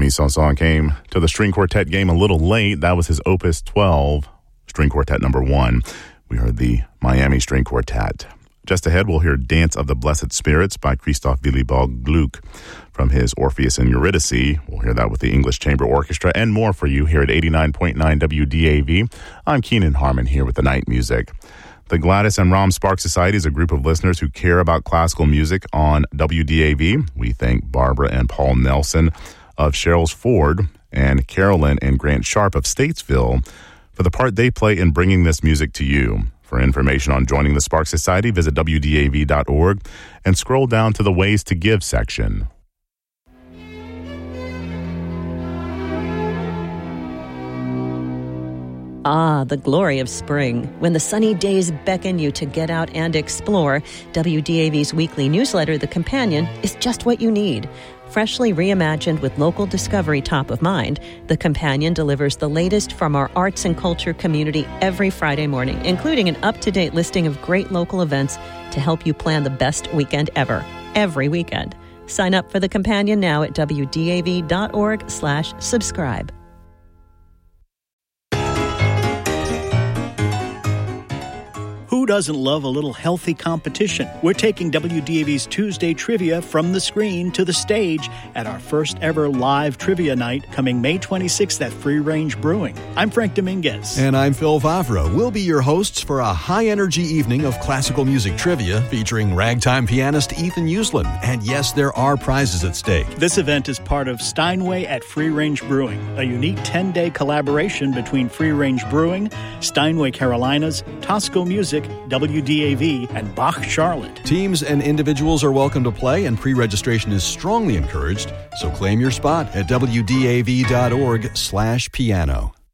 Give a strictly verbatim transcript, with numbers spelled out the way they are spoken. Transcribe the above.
Camille Saint-Saëns came to the string quartet game a little late. That was his Opus twelve, string quartet number one. We heard the Miami String Quartet. Just ahead, we'll hear Dance of the Blessed Spirits by Christoph Willibald Gluck from his Orpheus and Eurydice. We'll hear that with the English Chamber Orchestra and more for you here at eighty-nine point nine W D A V. I'm Keenan Harmon here with the night music. The Gladys and Ram Sparks Society is a group of listeners who care about classical music on W D A V. We thank Barbara and Paul Nelson of Cheryl's Ford and Carolyn and Grant Sharp of Statesville for the part they play in bringing this music to you. For information on joining the Sparks Society, visit W D A V dot org and scroll down to the Ways to Give section. Ah, the glory of spring. When the sunny days beckon you to get out and explore, W D A V's weekly newsletter, The Companion, is just what you need. Freshly reimagined with local discovery top of mind, The Companion delivers the latest from our arts and culture community every Friday morning, including an up-to-date listing of great local events to help you plan the best weekend ever, every weekend. Sign up for The Companion now at W D A V dot org slash subscribe. Who doesn't love a little healthy competition? We're taking W D A V's Tuesday Trivia from the screen to the stage at our first ever live trivia night coming May twenty-sixth at Free Range Brewing. I'm Frank Dominguez. And I'm Phil Favre. We'll be your hosts for a high-energy evening of classical music trivia featuring ragtime pianist Ethan Uslan. And yes, there are prizes at stake. This event is part of Steinway at Free Range Brewing, a unique ten-day collaboration between Free Range Brewing, Steinway Carolinas, Tosco Music, W D A V, and Bach Charlotte. Teams and individuals are welcome to play, and pre-registration is strongly encouraged, so claim your spot at W D A V dot org slash piano.